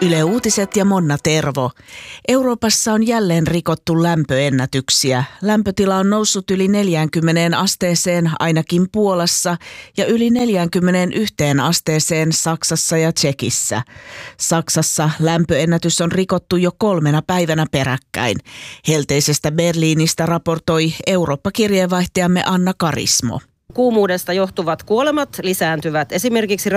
Yle Uutiset ja Monna Tervo. Euroopassa on jälleen rikottu lämpöennätyksiä. Lämpötila on noussut yli 40 asteeseen ainakin Puolassa ja yli 41 asteeseen Saksassa ja Tšekissä. Saksassa lämpöennätys on rikottu jo 3 päivänä peräkkäin. Helteisestä Berliinistä raportoi Eurooppa-kirjeenvaihtajamme Anna Karismo. Kuumuudesta johtuvat kuolemat lisääntyvät. Esimerkiksi